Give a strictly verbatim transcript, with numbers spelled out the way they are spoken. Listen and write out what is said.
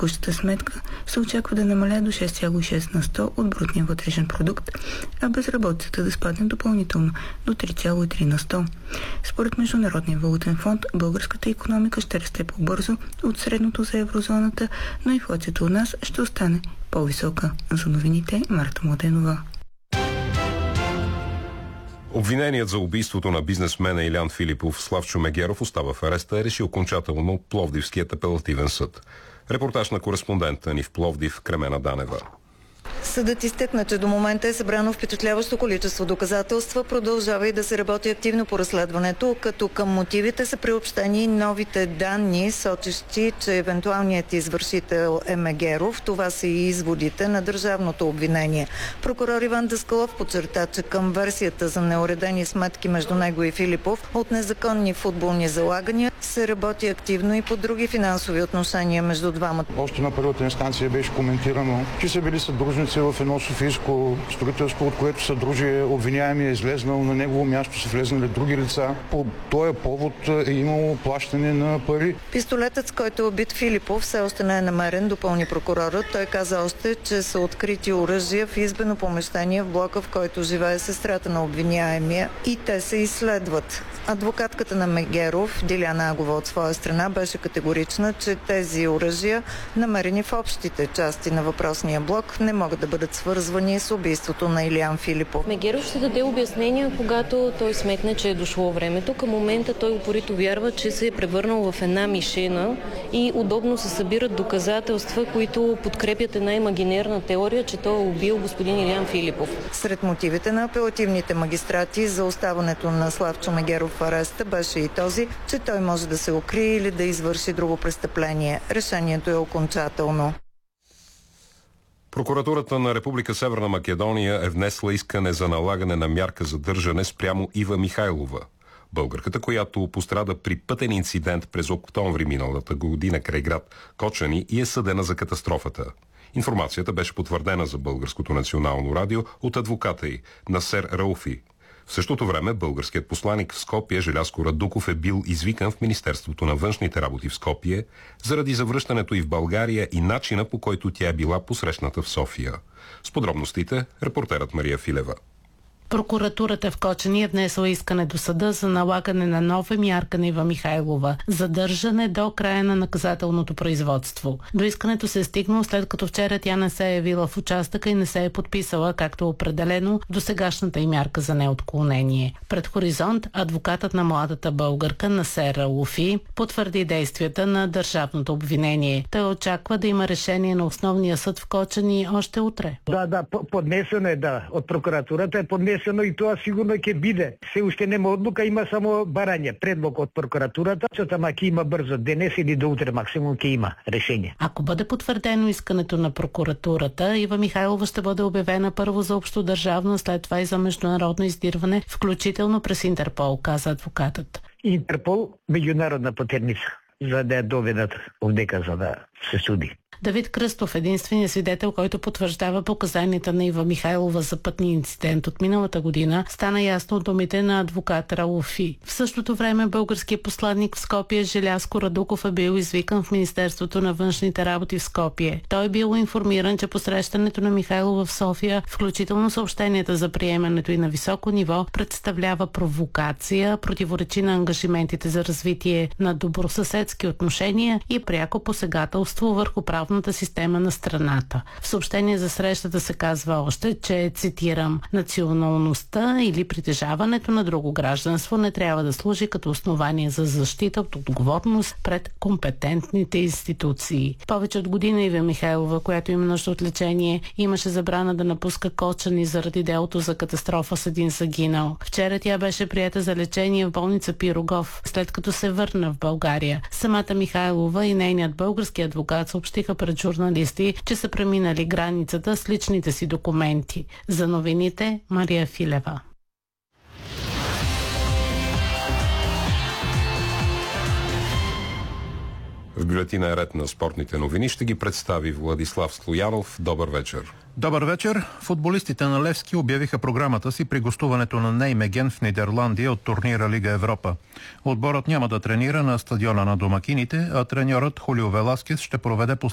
текущата сметка се очаква да намаля до шест цяло и шест на сто от брутния вътрешен продукт, а безработицата да спадне допълнително до три цяло и три на сто. Според Международния валутен фонд, българската икономика ще расте по-бързо от средното за еврозоната, но инфлацията у нас ще остане по-висока. За новините Марта Младенова. Обвиненият за убийството на бизнесмена Илян Филипов Славчо Мегеров остава в ареста, реши окончателно Пловдивският апелативен съд. Репортаж на кореспондента ни в Пловдив Кремена Данева. Съдът изтъкна, че до момента е събрано впечатляващо количество доказателства, продължава и да се работи активно по разследването, като към мотивите са приобщени новите данни, сочещи, че евентуалният извършител е Мегеров. Това са и изводите на държавното обвинение. Прокурор Иван Даскалов подчерта, че към версията за неуредени сметки между него и Филипов от незаконни футболни залагания се работи активно и по други финансови отношения между двамата. Още на първата инстанция беше коментирано, че са били съдружници в едно софийско строителство, от което съдружие обвиняемия е излезнал, на негово място са влезнали други лица. По този повод е имало плащане на пари. Пистолетът, с който е убит Филипов, все още не е намерен, допълни прокурорът. Той каза още, че са открити оръжия в избено помещение в блока, в който живее сестрата на обвиняемия, и те се изследват. Адвокатката на Мегеров, Диляна Агова, от своя страна беше категорична, че тези оръжия, намерени в общите части на въпросния блок, не могат да бъдат свързвани с убийството на Илян Филипов. Мегеров ще даде обяснения, когато той сметне, че е дошло времето. Към момента той упорито вярва, че се е превърнал в една мишена и удобно се събират доказателства, които подкрепят една имагинерна теория, че той е убил господин Илян Филипов. Сред мотивите на апелативните магистрати за оставането на Славчо Мегеров в ареста беше и този, че той може да се укрие или да извърши друго престъпление. Решението е окончателно. Прокуратурата на Република Северна Македония е внесла искане за налагане на мярка задържане спрямо Ива Михайлова. Българката, която пострада при пътен инцидент през октомври миналата година край град Кочани и е съдена за катастрофата. Информацията беше потвърдена за Българското национално радио от адвоката й Насер Рауфи. В същото време българският посланик в Скопие Желязко Радуков е бил извикан в Министерството на външните работи в Скопие заради завръщането й в България и начина, по който тя е била посрещната в София. С подробностите репортерът Мария Филева. Прокуратурата в Кочани е внесла искане до съда за налагане на нова мярка на Ива Михайлова – задържане до края на наказателното производство. До искането се е стигнало след като вчера тя не се е явила в участъка и не се е подписала, както определено до сегашната й мярка за неотклонение. Пред Хоризонт адвокатът на младата българка Насер Рауфи потвърди действията на държавното обвинение. Той очаква да има решение на основния съд в Кочани още утре. Да, да, поднесено е, да. От прокуратурата е поднесено и това сигурно ќе биде. Се уште нема одлука, има само барање, предлог од прокуратурата, че тама ќе има брзо денес или до утре максимум ќе има решение. Ако бъде потвърдено искането на прокуратурата, Ива Михайлова ще бъде обявена първо за общо държавно, след това и за международно издирване, включително през Интерпол, каза адвокатът. Интерпол, международна потерница, за да я доведат овдека, за да се суди. Давид Кръстов, единственият свидетел, който потвърждава показанията на Ива Михайлова за пътния инцидент от миналата година, стана ясно от думите на адвокат Рауфи. В същото време българският посланник в Скопие Желязко Радуков е бил извикан в Министерството на външните работи в Скопие. Той е бил информиран, че посрещането на Михайлова в София, включително съобщенията за приемането и на високо ниво, представлява провокация, противоречи на ангажиментите за развитие на добросъседски отношения и пряко посегателство върху правната система на страната. В съобщение за срещата се казва още, че, цитирам, националността или притежаването на друго гражданство не трябва да служи като основание за защита от отговорност пред компетентните институции. Повече от година Ива Михайлова, която има нужда от лечение, имаше забрана да напуска Кочани заради делото за катастрофа с един загинал. Вчера тя беше приета за лечение в болница Пирогов, след като се върна в България. Самата Михайлова и нейният български адвокат съобщиха пред журналисти, че са преминали границата с личните си документи. За новините Мария Филева. В бюлетина е ред на спортните новини. Ще ги представи Владислав Слоянов. Добър вечер. Добър вечер. Футболистите на Левски обявиха програмата си при гостуването на Неймеген в Нидерландия от турнира Лига Европа. Отборът няма да тренира на стадиона на домакините, а треньорът Хулио Веласкес ще проведе последните